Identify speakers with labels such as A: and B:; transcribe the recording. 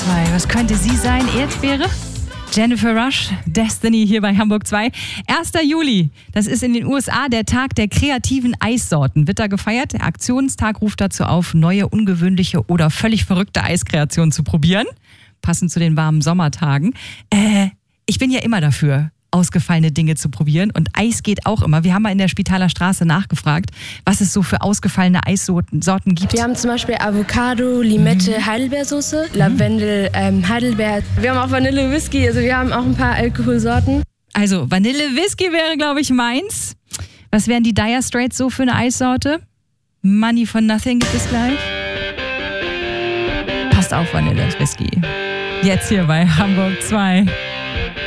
A: 2. Was könnte sie sein? Erdbeere? Jennifer Rush, Destiny hier bei Hamburg 2. 1. Juli, das ist in den USA der Tag der kreativen Eissorten. Wird da gefeiert. Der Aktionstag ruft dazu auf, neue, ungewöhnliche oder völlig verrückte Eiskreationen zu probieren. Passend zu den warmen Sommertagen. Ich bin ja immer dafür, ausgefallene Dinge zu probieren. Und Eis geht auch immer. Wir haben mal in der Spitaler Straße nachgefragt, was es so für ausgefallene Eissorten gibt.
B: Wir haben zum Beispiel Avocado, Limette, Heidelbeersoße, Lavendel, Heidelbeer. Wir haben auch Vanille Whisky, also wir haben auch ein paar Alkoholsorten.
A: Also Vanille Whisky wäre, glaube ich, meins. Was wären die Dire Straits so für eine Eissorte? Money for Nothing gibt es gleich. Passt auf, Vanille Whisky. Jetzt hier bei Hamburg 2.